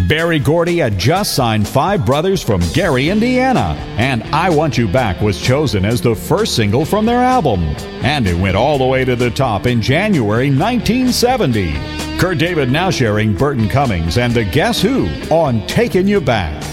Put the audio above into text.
Berry Gordy had just signed Five Brothers from Gary, Indiana, and I Want You Back was chosen as the first single from their album. And it went all the way to the top in January 1970. Kurt David now sharing Burton Cummings and the Guess Who on Taking You Back.